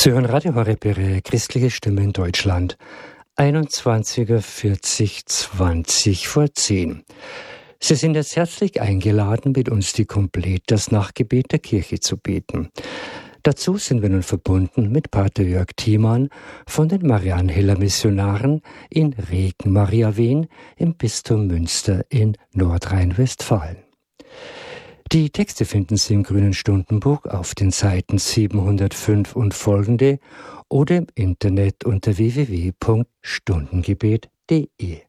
Sie hören Radio Horeb, Ihre christliche Stimme in Deutschland. 21:40, 20 vor 10. Sie sind jetzt herzlich eingeladen, mit uns die Komplett das Nachtgebet der Kirche zu beten. Dazu sind wir nun verbunden mit Pater Jörg Thiemann von den Marianenhiller Missionaren in Regen-Mariawien im Bistum Münster in Nordrhein-Westfalen. Die Texte finden Sie im Grünen Stundenbuch auf den Seiten 705 und folgende oder im Internet unter www.stundengebet.de.